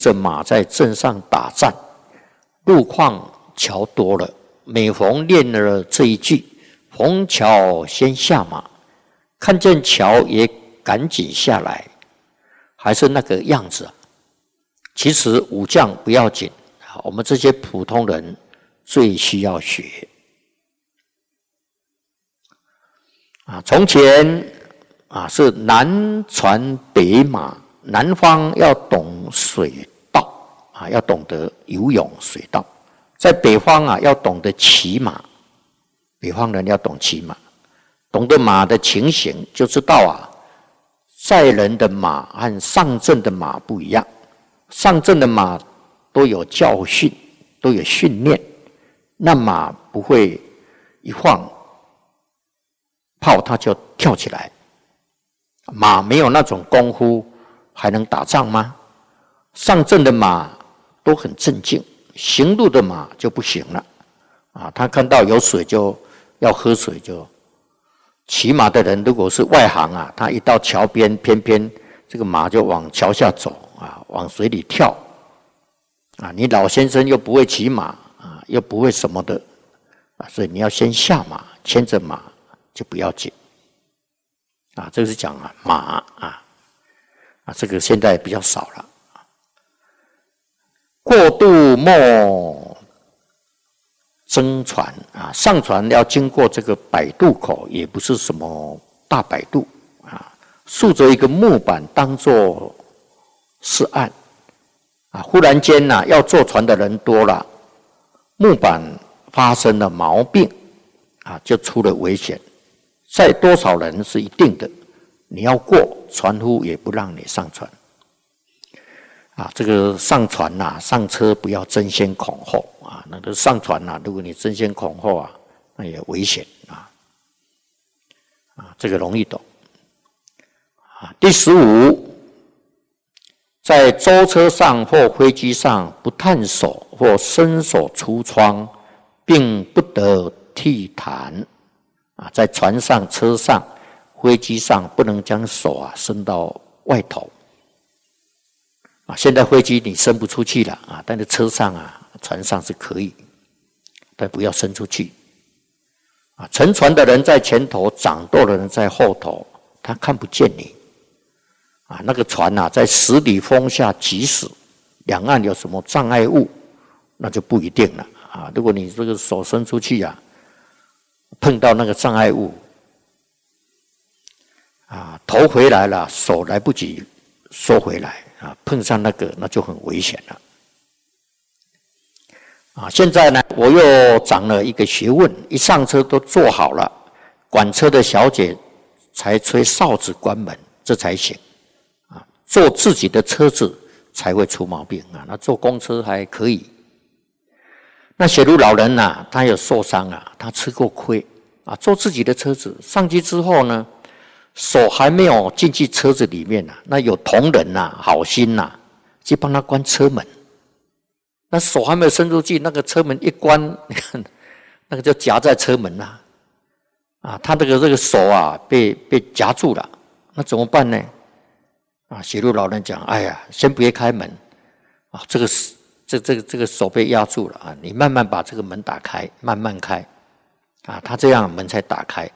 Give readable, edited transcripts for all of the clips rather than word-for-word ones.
这马在镇上打战，路况桥多了，每逢念了这一句，逢桥先下马，看见桥也赶紧下来，还是那个样子。其实武将不要紧，我们这些普通人最需要学。从前是南船北马，南方要懂水道要懂得游泳水道，在北方要懂得骑马，北方人要懂骑马，懂得马的情形，就知道载人的马和上阵的马不一样。上阵的马都有教训，都有训练，那马不会一放炮它就跳起来。马没有那种功夫，还能打仗吗？上阵的马都很镇静，行路的马就不行了他看到有水就要喝水，就骑马的人如果是外行他一到桥边，偏偏这个马就往桥下走往水里跳你老先生又不会骑马又不会什么的所以你要先下马，牵着马就不要紧这个是讲马这个现在比较少了。过渡莫征船上船要经过这个摆渡口，也不是什么大摆渡竖着一个木板当作是岸忽然间要坐船的人多了，木板发生了毛病就出了危险。载多少人是一定的，你要过，船夫也不让你上船这个上船上车不要争先恐后那个上船如果你争先恐后那也危险这个容易懂第15，在舟车上或飞机上不探手或伸手出窗，并不得剃弹在船上、车上、飞机上不能将手伸到外头现在飞机你伸不出去了但是车上船上是可以，但不要伸出去乘船的人在前头，掌舵的人在后头，他看不见你那个船在10里风下急驶，两岸有什么障碍物，那就不一定了如果你这个手伸出去碰到那个障碍物头回来了，手来不及收回来碰上那个那就很危险了现在呢，我又长了一个学问，一上车都坐好了，管车的小姐才吹哨子关门，这才行坐自己的车子才会出毛病那坐公车还可以。那写如老人他有受伤他吃过亏坐自己的车子上去之后呢，手还没有进去车子里面那有同仁好心去帮他关车门，那手还没有伸出去，那个车门一关，你看那个就夹在车门他这个手被夹住了，那怎么办呢？写入老人讲，哎呀，先别开门这个手被压住了你慢慢把这个门打开，慢慢开他这样门才打开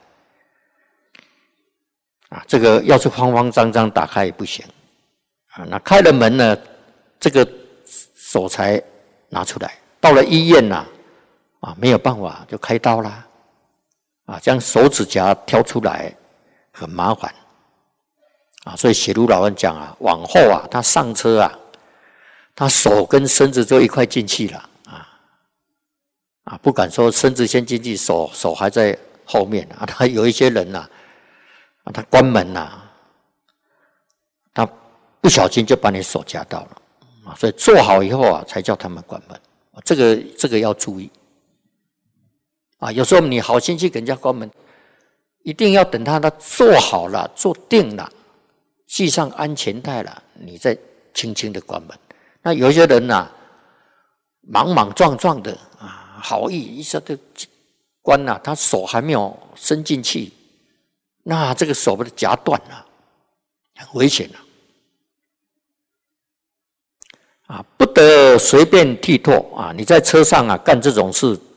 这个要是慌慌张张打开也不行那开了门呢，这个手才拿出来，到了医院没有办法就开刀啦将手指甲挑出来很麻烦所以写如老人讲往后他上车他手跟身子就一块进去了不敢说身子先进去，手还在后面他有一些人他关门他不小心就把你手夹到了所以做好以后才叫他们关门这个要注意有时候你好心去给人家关门，一定要等他做好了，做定了，系上安全带了，你再轻轻的关门。那有一些人莽莽撞撞的好意一下就关了，他手还没有伸进去，那这个手被夹断了，很危险了不得随便剔透啊！你在车上干这种事，